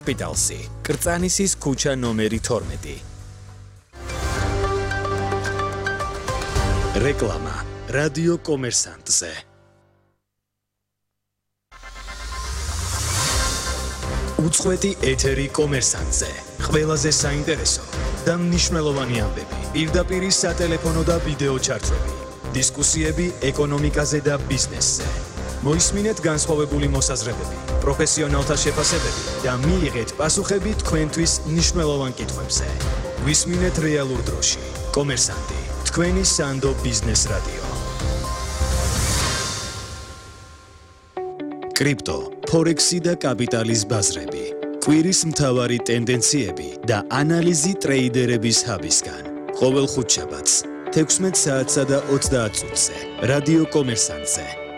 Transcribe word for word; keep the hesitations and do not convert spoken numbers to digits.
კაპიტალსი, კრწანისის ქუჩა ნომერი თორმეტი. რეკლამა რადიო კომერსანტზე. უწყვეტი ეთერი კომერსანტზე. ყველაზე საინტერესო და მნიშვნელოვანი ამბები. პირდაპირ სატელეფონო და ვიდეო ჩარტვები. დისკუსიები ეკონომიკაზე და ბიზნესზე. მოისმინეთ განსხვავებული მოსაზრებები, პროფესიონალთა შეფასებები და მიიღეთ პასუხები თქვენთვის მნიშვნელოვან კითხვებზე. ვისმინეთ რეალურ დროში. კომერსანტი, თქვენი სანდო ბიზნეს რადიო. კრიპტო, ფორექსი და კაპიტალის ბაზრები. კვირის მთავარი ტენდენციები და ანალიზი ტრეიდერების ჰაბისგან. ყოველ ხუთშაბათს, თექვსმეტ საათსა და ოცდაათ წუთზე, რადიო კომერსანტზე.